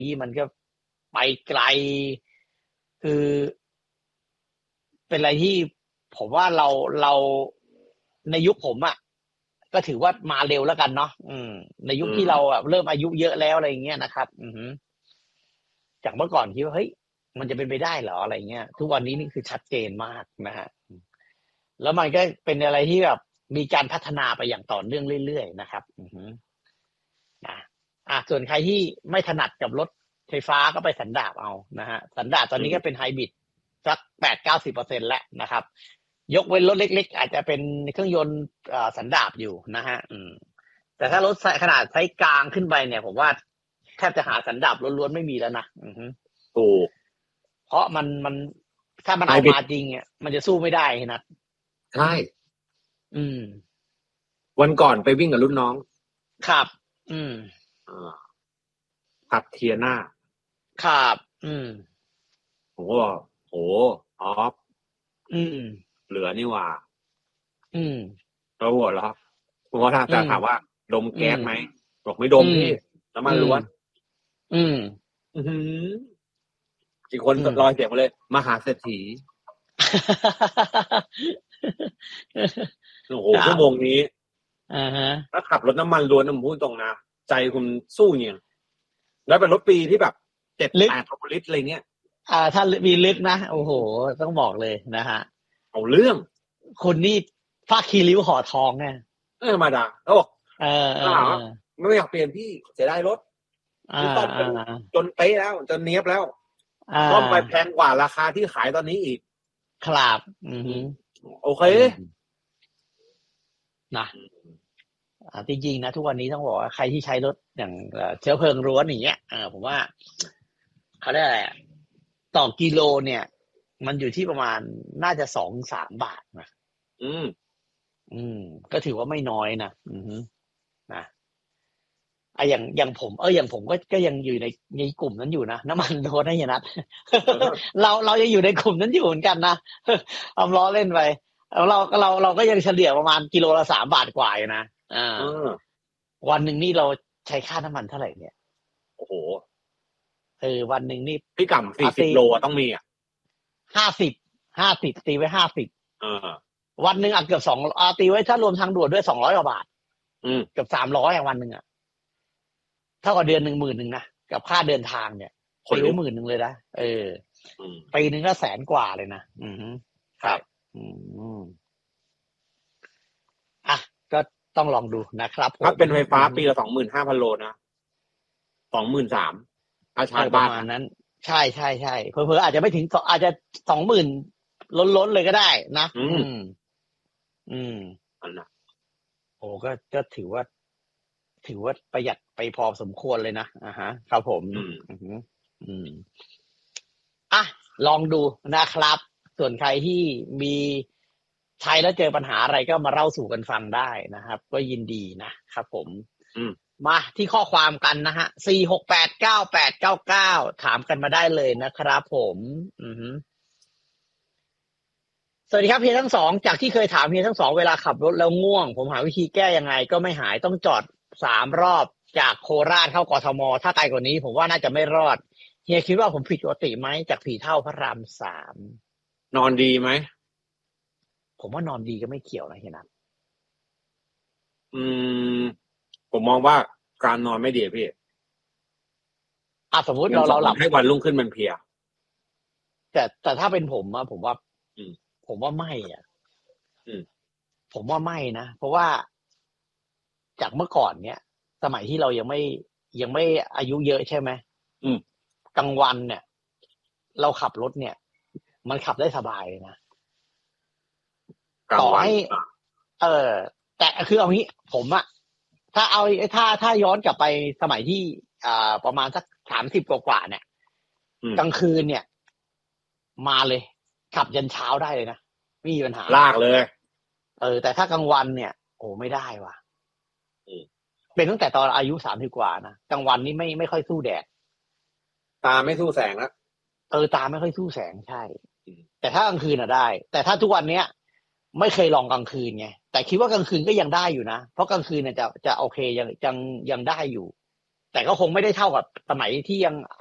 นี้มันก็ไปไกลคือเป็นอะไรที่ผมว่าเราในยุคผมอ่ะก็ถือว่ามาเร็วแล้วกันเนาะในยุคที่เราเริ่มอายุเยอะแล้วอะไรเงี้ยนะครับจากเมื่อก่อนคิดว่าเฮ้ยมันจะเป็นไปได้เหรออะไรเงี้ยทุกวันนี้นี่คือชัดเจนมากนะฮะแล้วมันก็เป็นอะไรที่แบบมีการพัฒนาไปอย่างต่อเนื่องเรื่อยๆนะครับส่วนใครที่ไม่ถนัดกับรถไฟฟ้าก็ไปสันดาปเอานะฮะสันดาปตอนนี้ก็เป็นไฮบริดสัก 8-90% แล้วนะครับยกเว้นรถเล็กๆอาจจะเป็นเครื่องยนต์สันดาปอยู่นะฮะแต่ถ้ารถขนาดไซส์กลางขึ้นไปเนี่ยผมว่าแทบจะหาสันดาปล้วนๆไม่มีแล้วนะถูกเพราะมันถ้ามันเอามาจริงเนี่ยมันจะสู้ไม่ได้นะใช่วันก่อนไปวิ่งกับรุ่นน้องครับขับเทียน่าครับผมก็บอกโหออฟเหลือนี่หว่าก็หัวเราะผมก็ถามว่าดมแก๊สไหมบอกไม่ดมพี่น้ำมันล้วนอีกคนลอยเสียงมาเลยมหาเศรษฐีโอ้โหชั่วโมงนี้ถ้าขับรถน้ำมันล้วนผมพูดตรงนะใจคุณสู้เนี่ยแล้วเป็นรถปีที่แบบ7-8 ลิตรอะไรเงี้ยถ้ามีลึกนะโอ้โหต้องบอกเลยนะฮะเอาเรื่องคนนี่ฟาดคีริ้วห่อทองไงธรรมดาเขาบอกไม่อยากเปลี่ยนพี่เสียดายรถต้องจนเป๊ะแล้วจนเนี้ยบแล้วต้องไปแพงกว่าราคาที่ขายตอนนี้อีกครับโอเคนะจริงๆนะทุกวันนี้ต้องบอกว่าใครที่ใช้รถอย่างเชื้อเพลิงล้วนอย่างเงี้ยผมว่าเขาได้อะไรต่อกิโลเนี่ยมันอยู่ที่ประมาณน่าจะ 2-3 บาทนะก็ถือว่าไม่น้อยนะนะอย่างผมอย่างผมก็ยังอยู่ในกลุ่มนั้นอยู่นะน้ำมันโดนให้ยนัด เรายังอยู่ในกลุ่มนั้นอยู่เหมือนกันนะเอาล้อเล่นไปเราก็ยังเฉลี่ยประมาณกิโลละ3 บาทกว่าอยู่นะวันหนึ่งนี่เราใช้ค่าน้ำมันเท่าไหร่เนี่ยโอ้โหวันหนึ่งนี่พี่กำ40 โลต้องมี 50ตีไว้50วันหนึ่งเกือบ2ตีไว้ถ้ารวมทางด่วนด้วย200 กว่าบาทเกือบ300วันหนึ่งเท่ากับเดือน 10,000 นะกับค่าเดินทางเนี่ยคนละ10,000เลยนะปีนึงก็100,000 กว่าเลยนะครับก็ต้องลองดูนะครับถ้าเป็นไฟฟ้าปีละ 25,000 โลนะ 23,000อาชาร์จบ้านประมาณนั้นใช่ๆๆเผลอๆอาจจะไม่ถึงอาจจะ 20,000 ล้นๆเลยก็ได้นะอันน่ะโอ้ก็ถือว่าประหยัดไปพอสมควรเลยนะครับผมลองดูนะครับส่วนใครที่มีใช้แล้วเจอปัญหาอะไรก็มาเล่าสู่กันฟังได้นะครับก็ยินดีนะครับผมมาที่ข้อความกันนะฮะ4689899ถามกันมาได้เลยนะครับผมสวัสดีครับเฮียทั้งสองจากที่เคยถามเฮียทั้งสองเวลาขับรถแล้วง่วงผมหาวิธีแก้ยังไงก็ไม่หายต้องจอด3 รอบจากโคราชเข้ากทมถ้าไกลกว่านี้ผมว่าน่าจะไม่รอดเฮียคิดว่าผมผิดปกติไหมจากผีเท่าพระราม3 นอนดีไหมผมว่านอนดีก็ไม่เกี่ยวนะเฮียนัทผมมองว่าการนอนไม่ดีพี่สมมติเราหลับให้วันรุ่งขึ้นมันเพลียแต่ถ้าเป็นผมผมว่าไม่ผมว่าไม่นะเพราะว่าจากเมื่อก่อนเนี้ยสมัยที่เรายังไม่อายุเยอะใช่ไหมกลางวันเนี่ยเราขับรถเนี่ยมันขับได้สบายเลยนะต่อให้แต่คือเอางี้ผมถ้าย้อนกลับไปสมัยที่ประมาณสัก30 กว่าเนี่ยกลางคืนเนี่ยมาเลยขับยันเช้าได้เลยนะไม่มีปัญหาลากเลยแต่ถ้ากลางวันเนี่ยโอ้ไม่ได้ว่ะเป็นตั้งแต่ตอนอายุ30 กว่านะกลางวันนี่ไม่ค่อยสู้แดดตาไม่สู้แสงแล้วตาไม่ค่อยสู้แสงใช่แต่ถ้ากลางคืนได้แต่ถ้าทุกวันเนี้ยไม่เคยลองกลางคืนไงแต่คิดว่ากลางคืนก็ยังได้อยู่นะเพราะกลางคืนเนี่ยจะโอเคยังได้อยู่แต่ก็คงไม่ได้เท่ากับสมัยที่ยัง